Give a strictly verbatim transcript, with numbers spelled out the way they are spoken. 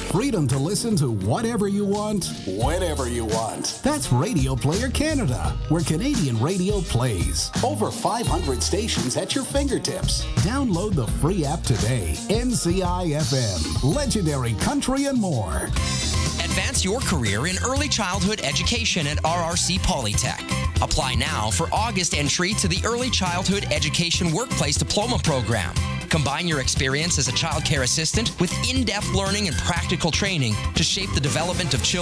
Freedom to listen to whatever you want, whenever you want. That's Radio Player Canada, where Canadian radio plays. Over five hundred stations at your fingertips. Download the free app today. N C I F M, legendary country and more. Advance your career in early childhood education at R R C Polytech. Apply now for August entry to the Early Childhood Education Workplace Diploma Program. Combine your experience as a child care assistant with in-depth learning and practical training to shape the development of children